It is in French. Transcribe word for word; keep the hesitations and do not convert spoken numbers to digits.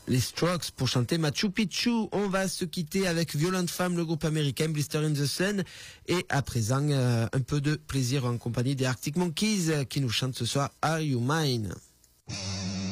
les Strokes pour chanter Machu Picchu. On va se quitter avec Violent Femmes, le groupe américain Blister in the Sun. Et à présent, euh, un peu de plaisir en compagnie des Arctic Monkeys qui nous chantent ce soir Are You Mine?